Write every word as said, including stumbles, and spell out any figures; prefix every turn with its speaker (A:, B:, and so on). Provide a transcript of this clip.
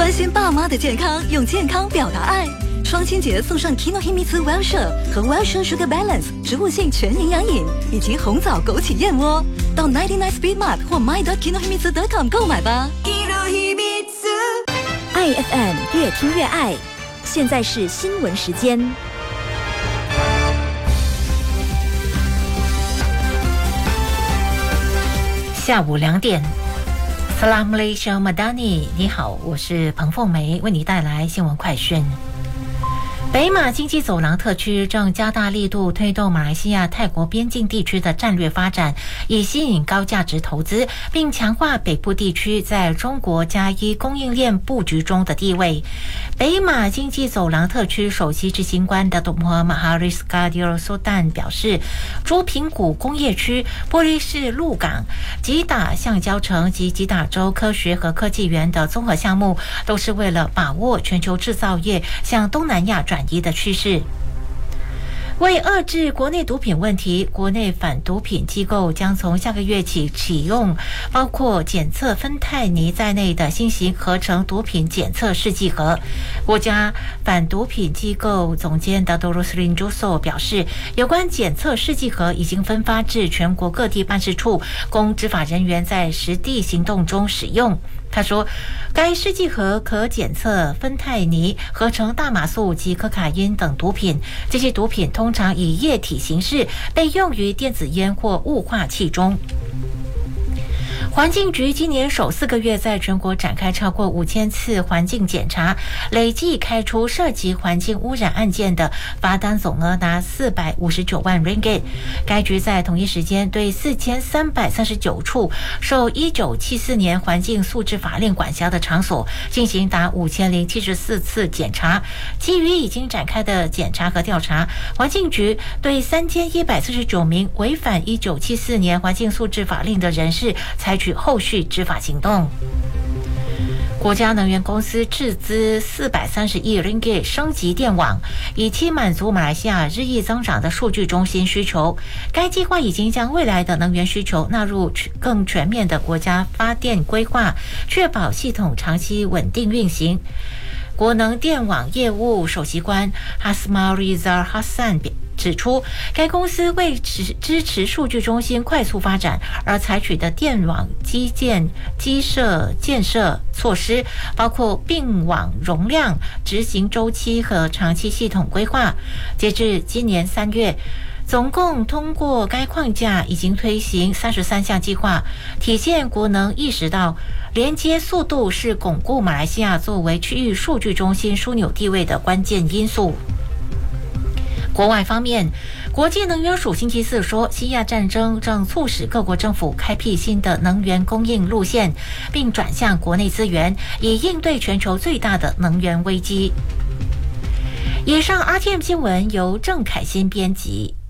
A: 关心爸妈的健康，用健康表达爱。双亲节送上 Kinohimitsu Wellshire 和 Wellshire Sugar Balance 植物性全营养饮，以及红枣枸杞燕窝。到 九十九 Speed Mart 或 my dot kinohimitsu dot com 购买吧。
B: 爱 F M 越听越爱，现在是新闻时间。
C: 下午两点 Salam Malaysia Madani， 你好，我是彭凤梅，为你带来新闻快讯。北马经济走廊特区正加大力度推动马来西亚泰国边境地区的战略发展，以吸引高价值投资，并强化北部地区在中国加一供应链布局中的地位。北马经济走廊特区首席执行官的杜莫马哈里斯卡迪尔苏丹表示，朱平谷工业区、玻璃市鹿港、吉打橡胶城及吉打州科学和科技园的综合项目，都是为了把握全球制造业向东南亚转移的趋势。为遏制国内毒品问题，国内反毒品机构将从下个月起启用包括检测芬太尼在内的新型合成毒品检测试剂盒。国家反毒品机构总监达多罗斯林朱索表示，有关检测试剂盒已经分发至全国各地办事处，供执法人员在实地行动中使用。他说，该试剂盒可检测芬太尼、合成大麻素及可卡因等毒品，这些毒品通常以液体形式被用于电子烟或雾化器中。环境局今年首四个月在全国展开超过五千次环境检查，累计开出涉及环境污染案件的罚单总额达四百五十九万 ringgit。该局在同一时间对四千三百三十九处受一九七四年环境素质法令管辖的场所进行达五千零七十四次检查。基于已经展开的检查和调查，环境局对三千一百四十九名违反一九七四年环境素质法令的人士采取后续执法行动。国家能源公司斥资四百三十亿 ringgit 升级电网，以期满足马来西亚日益增长的数据中心需求。该计划已经将未来的能源需求纳入更全面的国家发电规划，确保系统长期稳定运行。国能电网业务首席官 Hasma Rizal Hassan 指出，该公司为支持数据中心快速发展而采取的电网基建基设建设措施，包括并网容量、执行周期和长期系统规划。截至今年三月，总共通过该框架已经推行三十三项计划，体现国能意识到连接速度是巩固马来西亚作为区域数据中心枢纽地位的关键因素。国外方面，国际能源署星期四说，西亚战争正促使各国政府开辟新的能源供应路线，并转向国内资源，以应对全球最大的能源危机。以上 R T M 新闻由郑凯欣编辑。